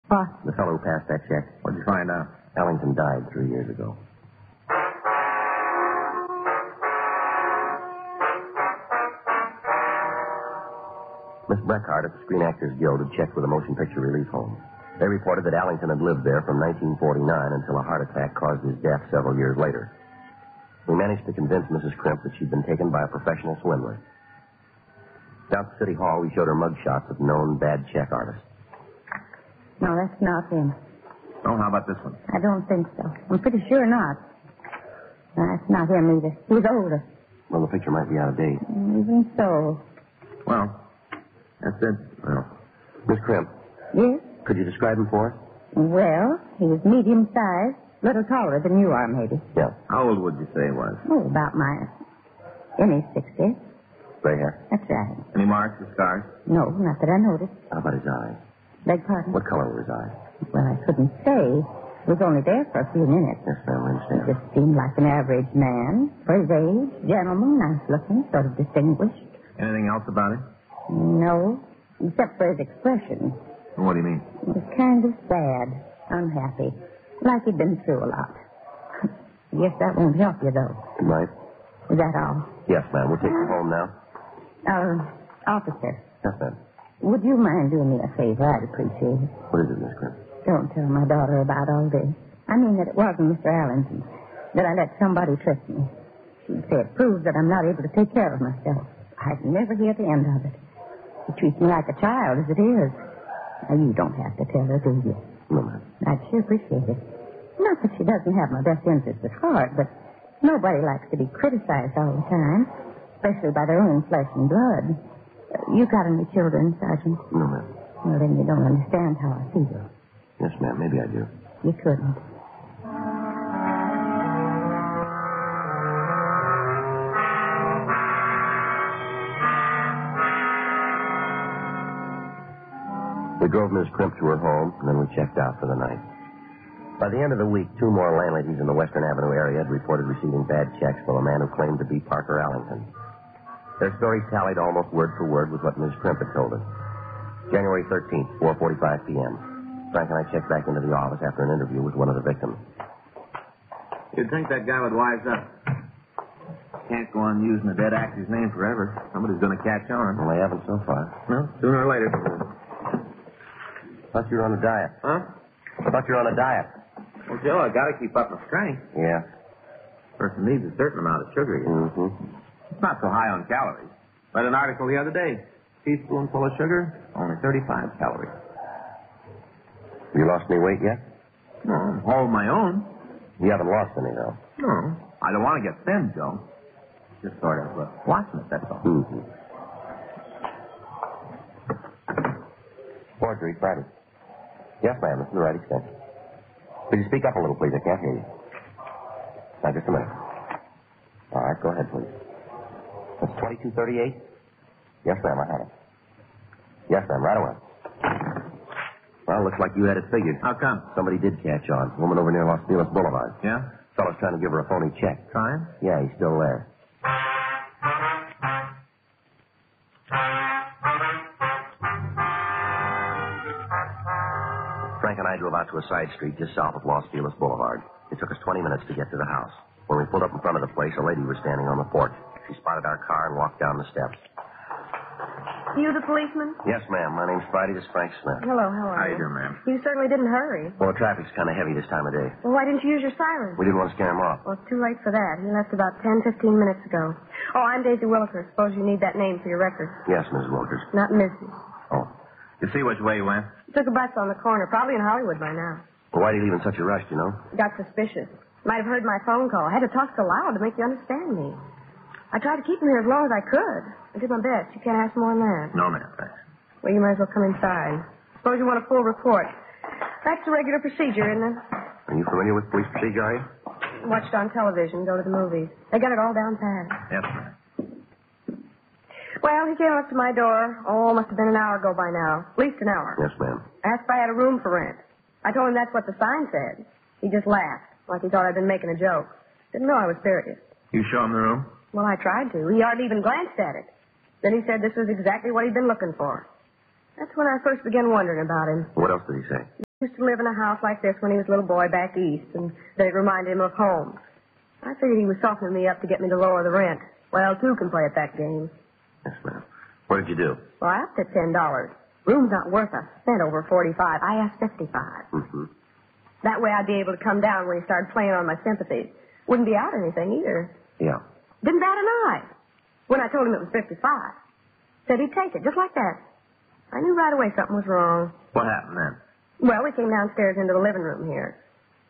What? The fellow who passed that check. What'd you find out? Ellington died 3 years ago. Miss Breckhart at the Screen Actors Guild had checked with a motion picture relief home. They reported that Allington had lived there from 1949 until a heart attack caused his death several years later. We managed to convince Mrs. Crimp that she'd been taken by a professional swindler. Down at City Hall, we showed her mugshots of known bad check artists. No, that's not him. Oh, how about this one? I don't think so. I'm pretty sure not. No, that's not him either. He's older. Well, the picture might be out of date. Even so. Well, that's it. Well, Miss Crimp, Yes? could you describe him for us? Well, he's medium-sized, little taller than you are, maybe. Yeah. how old would you say he was? Oh, about in his 60s. Gray hair. That's right. Any marks or scars? No, not that I noticed. How about his eyes? Beg pardon? What color were his eyes? Well, I couldn't say. He was only there for a few minutes. Yes, ma'am, I He understand. just seemed like an average man. For his age, gentleman, nice-looking, sort of distinguished. Anything else about him? No, except for his expression. What do you mean? He was kind of sad, unhappy, like he'd been through a lot. Guess that won't help you, though. Good night. Is that all? Yes, ma'am. We'll take him home now. Officer, Yes, ma'am. would you mind doing me a favor? I'd appreciate it. What is it, Miss Crimp? Don't tell my daughter about all this. I mean that it wasn't Mr. Allington, that I let somebody trick me. She'd say it proves that I'm not able to take care of myself. I'd never hear the end of it. She treats me like a child, as it is. Now, you don't have to tell her, do you? No, ma'am. I'd sure appreciate it. Not that she doesn't have my best interests at heart, but nobody likes to be criticized all the time, especially by their own flesh and blood. You got any children, Sergeant? No, ma'am. Well, then you don't understand how I feel. Yes, ma'am. Maybe I do. You couldn't. We drove Miss Crimp to her home, and then we checked out for the night. By the end of the week, 2 more landladies in the Western Avenue area had reported receiving bad checks from a man who claimed to be Parker Allington. Their stories tallied almost word for word with what Miss Crimp had told us. January 13th, 4:45 p.m. Frank and I checked back into the office after an interview with one of the victims. You'd think that guy would wise up. Can't go on using a dead actor's name forever. Somebody's going to catch on. Well, they haven't so far. Well, sooner or later. Thought you were on a diet. Huh? I thought you were on a diet. Well, Joe, I got to keep up my strength. Yeah. Person needs a certain amount of sugar. You know. Mm-hmm. It's not so high on calories. Read an article the other day. Teaspoonful of sugar, only 35 calories. You lost any weight yet? No, I'm holding my own. You haven't lost any, though. No, I don't want to get thin, Joe. Just sort of watching it, that's all. Mm-hmm. Forgery, Friday. Yes, ma'am. This is the right extension. Could you speak up a little, please? I can't hear you. Now, just a minute. All right, go ahead, please. That's 2238? Yes, ma'am, I had it. Yes, ma'am, right away. Well, looks like you had it figured. How come? Somebody did catch on. Woman over near Los Feliz Boulevard. Yeah? Fellow's trying to give her a phony check. Trying? Yeah, he's still there. Frank and I drove out to a side street just south of Los Feliz Boulevard. It took us 20 minutes to get to the house. When we pulled up in front of the place, a lady was standing on the porch. She spotted our car and walked down the steps. You the policeman? Yes, ma'am. My name's Friday. This is Frank Smith. Hello, how are How you? you doing, ma'am? You certainly didn't hurry. Well, the traffic's kind of heavy this time of day. Well, why didn't you use your siren? We didn't want to scare him off. Well, it's too late for that. He left about 10, 15 minutes ago. Oh, I'm Daisy Williker. Suppose you need that name for your record. Yes, Mrs. Wilkers. Not Mrs. Oh. You see which way you went? Took a bus on the corner, probably in Hollywood by now. Well, why'd he leave in such a rush, you know? Got suspicious. Might have heard my phone call. I had to talk so loud to make you understand me. I tried to keep him here as long as I could. I did my best. You can't ask more than that. No, ma'am, thanks. Well, you might as well come inside. Suppose you want a full report. That's the regular procedure, isn't it? Are you familiar with police procedure, are you? Watched on television, go to the movies. They got it all down pat. Yes, ma'am. Well, he came up to my door. Oh, must have been an hour ago by now. At least an hour. Yes, ma'am. Asked if I had a room for rent. I told him that's what the sign said. He just laughed, like he thought I'd been making a joke. Didn't know I was serious. You show him the room? Well, I tried to. He hardly even glanced at it. Then he said this was exactly what he'd been looking for. That's when I first began wondering about him. What else did he say? He used to live in a house like this when he was a little boy back east, and that it reminded him of home. I figured he was softening me up to get me to lower the rent. Well, two can play at that game. Yes, ma'am. What did you do? Well, I upped at $10. Room's not worth a cent over $45. I asked $55. Mm-hmm. That way I'd be able to come down when he started playing on my sympathies. Wouldn't be out anything either. Yeah. Didn't bat an eye. When I told him it was 55. Said he'd take it, just like that. I knew right away something was wrong. What happened then? Well, we came downstairs into the living room here.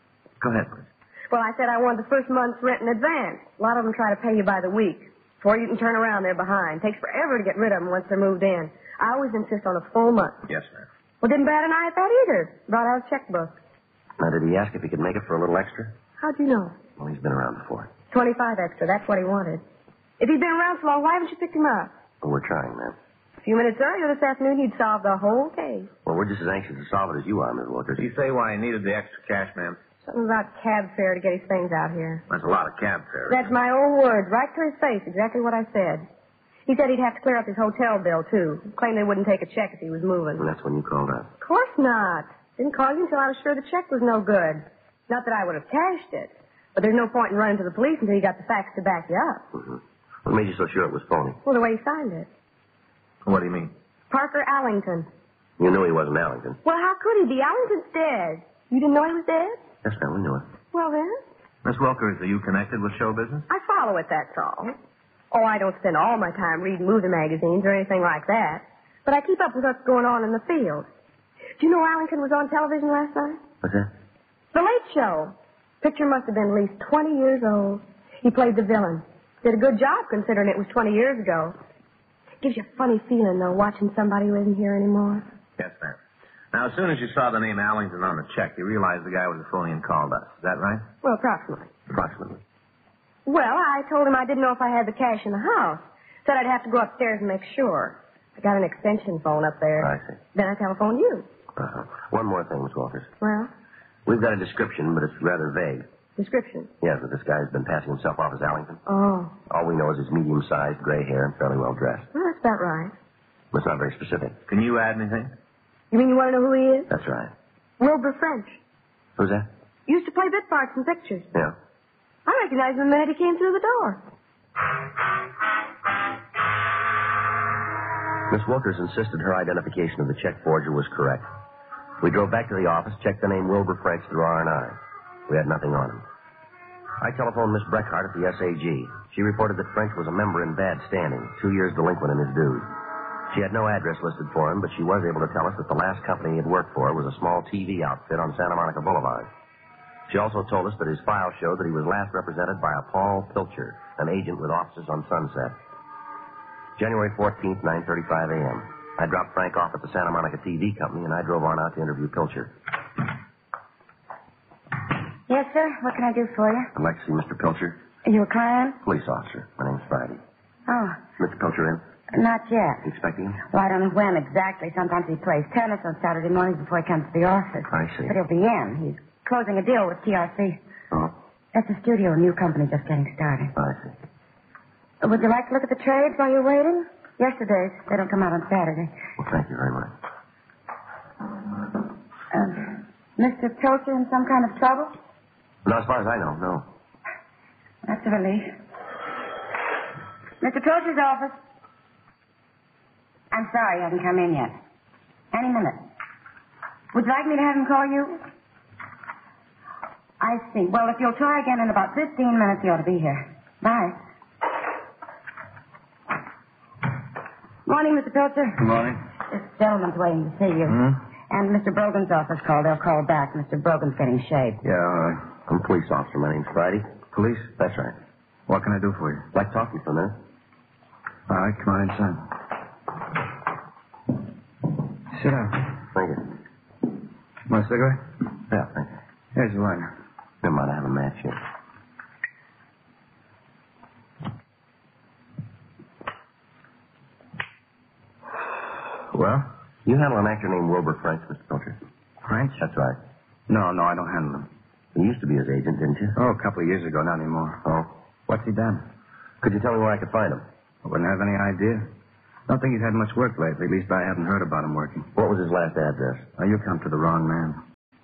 Go ahead, please. Well, I said I wanted the first month's rent in advance. A lot of them try to pay you by the week. Before you can turn around, they're behind. Takes forever to get rid of them once they're moved in. I always insist on a full month. Yes, ma'am. Well, didn't bat an eye at that either. Brought out a checkbook. Now, did he ask if he could make it for a little extra? How'd you know? Well, he's been around before. 25 extra. That's what he wanted. If he'd been around so long, why haven't you picked him up? Well, we're trying, ma'am. A few minutes earlier this afternoon, he'd solved the whole case. Well, we're just as anxious to solve it as you are, Miss Wilkers. Did he say why he needed the extra cash, ma'am? Something about cab fare to get his things out here. That's a lot of cab fare. That's my own words, right to his face, exactly what I said. He said he'd have to clear up his hotel bill, too. Claimed they wouldn't take a check if he was moving. And that's when you called us. Of course not. Didn't call you until I was sure the check was no good. Not that I would have cashed it. But there's no point in running to the police until you got the facts to back you up. Mm-hmm. What made you so sure it was phony? Well, the way he signed it. What do you mean? Parker Allington. You knew he wasn't Allington. Well, how could he be? Allington's dead. You didn't know he was dead? Yes, ma'am, we knew it. Well, then. Miss Wilkers, are you connected with show business? I follow it, that's all. Oh, I don't spend all my time reading movie magazines or anything like that. But I keep up with what's going on in the field. Do you know Allington was on television last night? What's that? The Late Show. Picture must have been at least 20 years old. He played the villain. Did a good job considering it was 20 years ago. Gives you a funny feeling, though, watching somebody who isn't here anymore. Yes, ma'am. Now, as soon as you saw the name Allington on the check, you realized the guy was a phony and called us. Is that right? Well, approximately. Approximately. Well, I told him I didn't know if I had the cash in the house. Said I'd have to go upstairs and make sure. I got an extension phone up there. I see. Then I telephoned you. Uh-huh. One more thing, Miss Walters. Well, We've got a description, but it's rather vague. description. Yes, that this guy's been passing himself off as Allington. Oh. All we know is he's medium-sized, gray hair, and fairly well dressed. Well, that's about right. But it's not very specific. Can you add anything? You mean you want to know who he is? That's right. Wilbur French. Who's that? Used to play bit parts in pictures. Yeah. I recognized him the minute he came through the door. Miss Wilkers insisted her identification of the check forger was correct. We drove back to the office, checked the name Wilbur French through R&I. We had nothing on him. I telephoned Miss Breckhart at the SAG. She reported that French was a member in bad standing, 2 years delinquent in his dues. She had no address listed for him, but she was able to tell us that the last company he had worked for was a small TV outfit on Santa Monica Boulevard. She also told us that his file showed that he was last represented by a Paul Pilcher, an agent with offices on Sunset. January 14th, 9:35 a.m. I dropped Frank off at the Santa Monica TV company, and I drove on out to interview Pilcher. Yes, sir. What can I do for you? I'd like to see Mr. Pilcher. Are you a client? Police officer. My name's Friday. Oh, Mr. Pilcher in? not yet. You expecting him? Well, I don't know when exactly. Sometimes he plays tennis on Saturday mornings before he comes to the office. I see. But he'll be in. He's closing a deal with TRC. Oh, That's a studio, a new company just getting started. I see. Would you like to look at the trades while you're waiting? Yesterday's. They don't come out on Saturday. Well, thank you very much. Mr. Pilcher in some kind of trouble? Not as far as I know, no. That's a relief. Mr. Pilcher's office. I'm sorry he hasn't come in yet. Any minute. Would you like me to have him call you? I see. Well, if you'll try again in about 15 minutes, he ought to be here. Bye. Morning, Mr. Pilcher. Good morning. This gentleman's waiting to see you. And Mr. Brogan's office called. They'll call back. Mr. Brogan's getting shaved. Yeah, all right. I'm a police officer. My name's Friday. Police? That's right. What can I do for you? I'd like to talk to you for a minute. All right, come on inside. Sit down. Thank you. Want a cigarette? Yeah, thank you. Here's your lighter. Never mind, I have a match here. Well? You handle an actor named Wilbur French, Mr. Pilcher. French? That's right. No, I don't handle him. You used to be his agent, didn't you? Oh, a couple of years ago, not anymore. Oh. What's he done? Could you tell me where I could find him? I wouldn't have any idea. Don't think he's had much work lately. At least I haven't heard about him working. What was his last address? Oh, you come to the wrong man.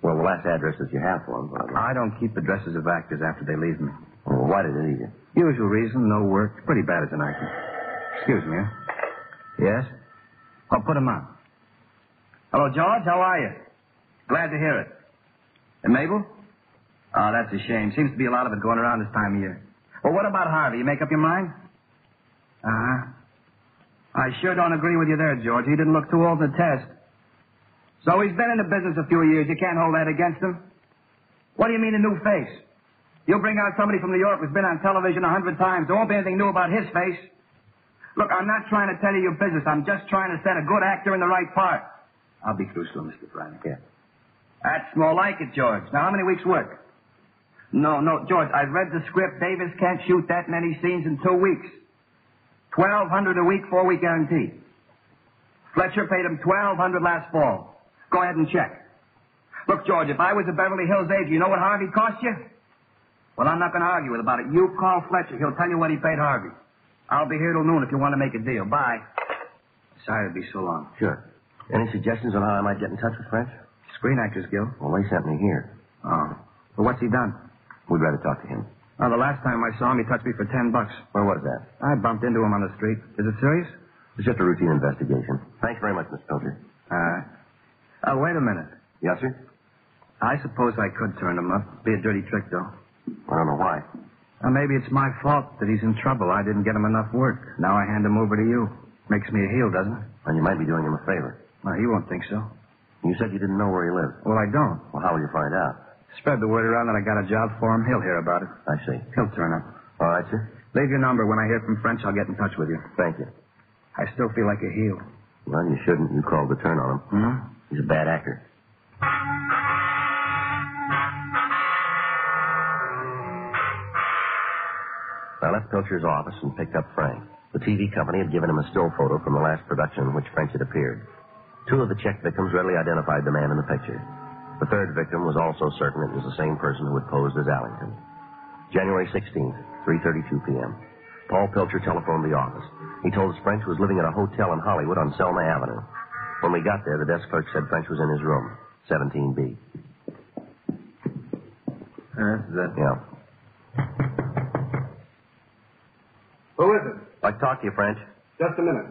Well, the last addresses you have for them. I don't keep addresses of actors after they leave me. Well, why did it eat you? Usual reason, no work. Pretty bad as an actor. Excuse me, huh? Yes? I'll put him on. Hello, George. How are you? Glad to hear it. And Mabel? Oh, that's a shame. Seems to be a lot of it going around this time of year. Well, what about Harvey? You make up your mind? Uh-huh. I sure don't agree with you there, George. He didn't look too old in the test. So he's been in the business a few years. You can't hold that against him. What do you mean a new face? You'll bring out somebody from New York who's been on television 100 times. There won't be anything new about his face. Look, I'm not trying to tell you your business. I'm just trying to set a good actor in the right part. I'll be through soon, Mr. Frank. Yeah. That's more like it, George. Now, how many weeks' work? No, George, I've read the script. Davis can't shoot that many scenes in 2 weeks. $1,200 a week, 4-week guarantee. Fletcher paid him $1,200 last fall. Go ahead and check. Look, George, if I was a Beverly Hills agent, you know what Harvey cost you? Well, I'm not going to argue with about it. You call Fletcher. He'll tell you what he paid Harvey. I'll be here till noon if you want to make a deal. Bye. Sorry to be so long. Sure. Any suggestions on how I might get in touch with French? Screen Actors Guild. Well, they sent me here. Oh. Well, what's he done? We'd rather talk to him. Oh, the last time I saw him, he touched me for $10. Where was that? I bumped into him on the street. Is it serious? It's just a routine investigation. Thanks very much, Miss Pilcher. Wait a minute. Yes, sir? I suppose I could turn him up. Be a dirty trick, though. I don't know why. Maybe it's my fault that he's in trouble. I didn't get him enough work. Now I hand him over to you. Makes me a heel, doesn't it? And you might be doing him a favor. Well, he won't think so. You said you didn't know where he lived. Well, I don't. Well, how will you find out? Spread the word around that I got a job for him. He'll hear about it. I see. He'll turn up. All right, sir. Leave your number. When I hear from French, I'll get in touch with you. Thank you. I still feel like a heel. Well, you shouldn't. You called the turn on him. Hmm? He's a bad actor. I left Pilcher's office and picked up Frank. The TV company had given him a still photo from the last production in which French had appeared. 2 of the check victims readily identified the man in the picture. The third victim was also certain it was the same person who had posed as Allington. January 16th, 3:32 p.m. Paul Pilcher telephoned the office. He told us French was living at a hotel in Hollywood on Selma Avenue. When we got there, the desk clerk said French was in his room, 17B. This is it. Yeah. Who is it? I'd like to talk to you, French. Just a minute.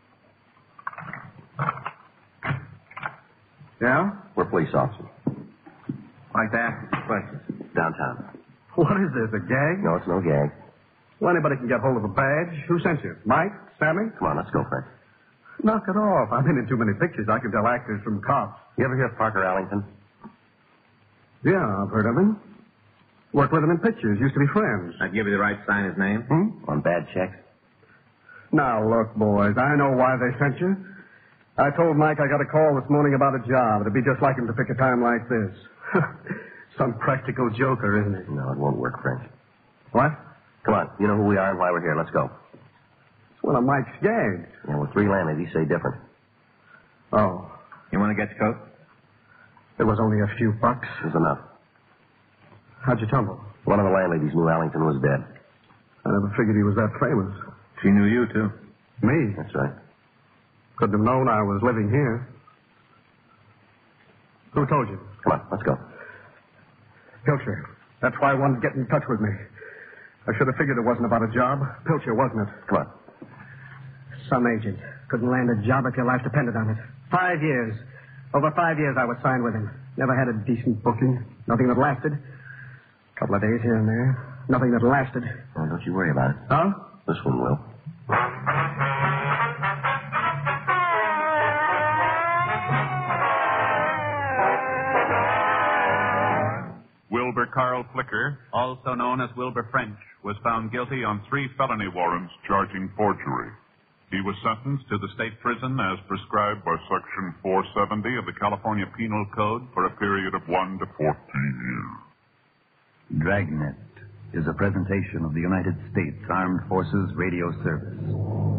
Yeah? We're police officers. Like to ask you questions. Downtown. What is this, a gag? No, it's no gag. Well, anybody can get hold of a badge. Who sent you? Mike? Sammy? Come on, let's go, French. Knock it off. I've been in too many pictures. I can tell actors from cops. You ever hear of Parker Allington? Yeah, I've heard of him. Worked with him in pictures. Used to be friends. I give you the right to sign his name? On bad checks? Now, look, boys, I know why they sent you. I told Mike I got a call this morning about a job. It'd be just like him to pick a time like this. Some practical joker, isn't it? No, it won't work, French. What? Come on, you know who we are and why we're here. Let's go. It's one of Mike's gags. Yeah, well, 3 landladies say different. Oh, You want to get your coat? it was only a few bucks. It was enough. How'd you tumble? One of the landladies knew Allington was dead. I never figured he was that famous. She knew you, too. Me? That's right. Couldn't have known I was living here. Who told you? Come on, let's go. Pilcher. That's why I wanted to get in touch with me. I should have figured it wasn't about a job. Pilcher, wasn't it? Come on. Some agent. Couldn't land a job if your life depended on it. 5 years. Over 5 years I was signed with him. Never had a decent booking. Nothing that lasted. Couple of days here and there. Nothing that lasted. Well, don't you worry about it. Huh? This one will. Wilbur Carl Flicker, also known as Wilbur French, was found guilty on 3 felony warrants charging forgery. He was sentenced to the state prison as prescribed by Section 470 of the California Penal Code for a period of 1 to 14 years. Dragnet is a presentation of the United States Armed Forces Radio Service.